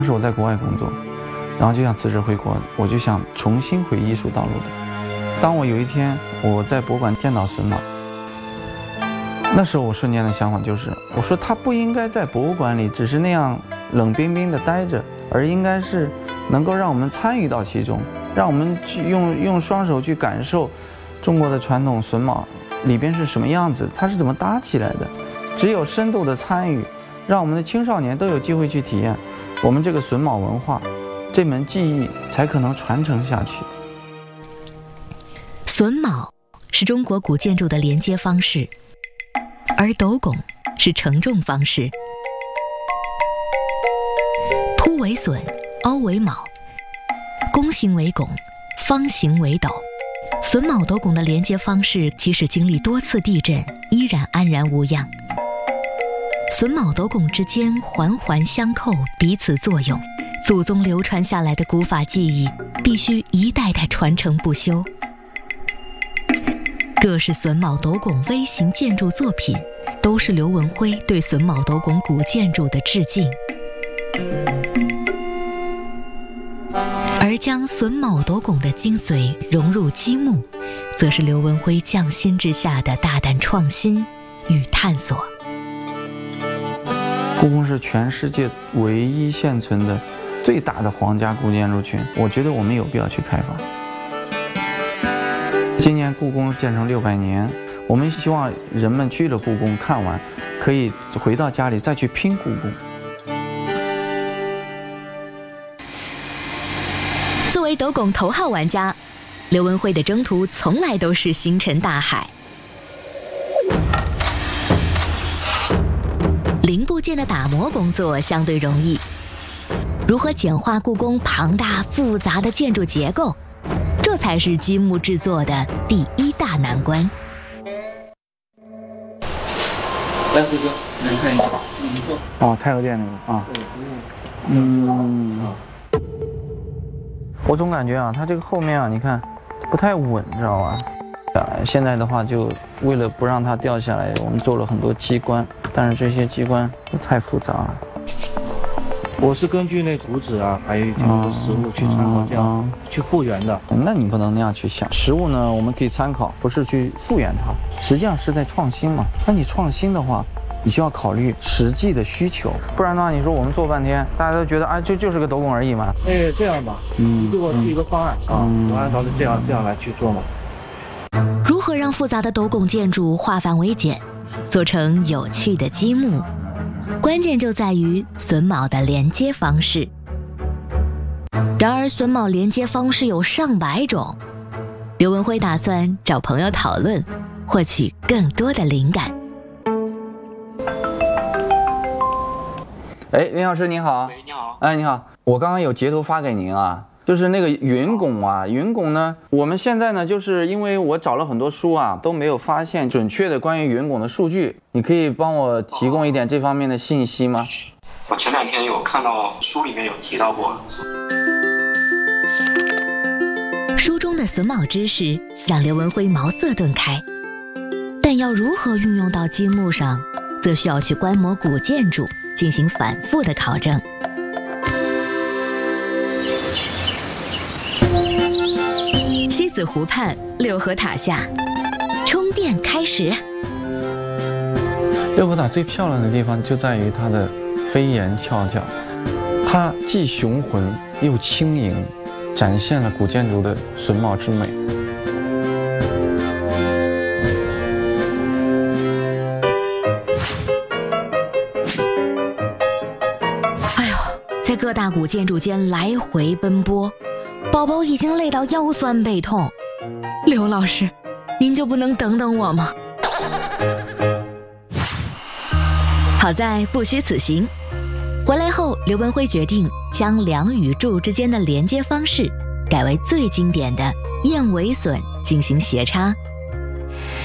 当时我在国外工作，然后就想辞职回国，我就想重新回艺术道路的。当我有一天我在博物馆见到榫卯，那时候我瞬间的想法就是，我说他不应该在博物馆里只是那样冷冰冰的待着，而应该是能够让我们参与到其中，让我们去用双手去感受中国的传统榫卯里边是什么样子，它是怎么搭起来的。只有深度的参与，让我们的青少年都有机会去体验我们这个榫卯文化，这门技艺才可能传承下去。 榫卯是中国古建筑的连接方式，而斗拱是承重方式。凸为榫，凹为卯，弓形为拱，方形为斗。榫卯斗拱的连接方式，即使经历多次地震，依然安然无恙。榫卯斗拱之间环环相扣，彼此作用，祖宗流传下来的古法技艺，必须一代代传承不休。各式榫卯斗拱微型建筑作品，都是刘文辉对榫卯斗拱古建筑的致敬。而将榫卯斗拱的精髓融入积木，则是刘文辉匠心之下的大胆创新与探索。 故宫是全世界唯一现存的最大的皇家古建筑群，我觉得我们有必要去开发。今年故宫建成600年，我们希望人们去了故宫看完，可以回到家里再去拼故宫。 作为斗拱头号玩家，刘文辉的征途从来都是星辰大海。零部件的打磨工作相对容易，如何简化故宫庞大复杂的建筑结构，这才是积木制作的第一大难关。 来，辉哥，来看一下。你坐。哦，太和殿那个啊。我总感觉啊，它这个后面啊，你看不太稳，知道吧？现在的话，就为了不让它掉下来，我们做了很多机关，但是这些机关都太复杂了。 我是根据那图纸啊，还有很多实物去参考，这样去复原的。 那你不能那样去想。实物呢，我们可以参考，不是去复原它，实际上是在创新嘛。那你创新的话，你就要考虑实际的需求，不然的话，你说我们做半天，大家都觉得啊，就是个斗拱而已嘛。 这样吧，你给我出一个方案啊，我按照这样来去做嘛。 如何让复杂的斗拱建筑化繁为简，做成有趣的积木？关键就在于榫卯的连接方式。然而榫卯连接方式有上百种，刘文辉打算找朋友讨论，获取更多的灵感。 哎，林老师您好。 喂，你好。 哎，你好，我刚刚有截图发给您啊，就是那个云拱啊，云拱呢，我们现在呢，就是因为我找了很多书啊，都没有发现准确的关于云拱的数据，你可以帮我提供一点这方面的信息吗？ 我前2天有看到书里面有提到过。 书中的榫卯知识让刘文辉茅塞顿开，但要如何运用到积木上，则需要去观摩古建筑进行反复的考证。西子湖畔六合塔下，充电开始。 六合塔最漂亮的地方就在于它的飞檐翘角，它既雄浑又轻盈，展现了古建筑的榫卯之美。 在各大古建筑间来回奔波，宝宝已经累到腰酸背痛。刘老师，您就不能等等我吗？好在不虚此行。回来后，刘文辉决定将梁与柱之间的连接方式改为最经典的燕尾榫进行斜插，